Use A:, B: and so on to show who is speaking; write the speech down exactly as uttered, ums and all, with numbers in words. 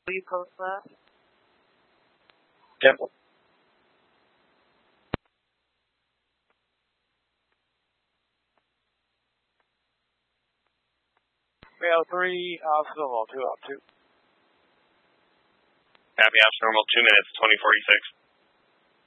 A: Will you post that?
B: Yep.
C: three oh three, House Normal, two out two.
B: Happy House Normal, two minutes, twenty forty-six.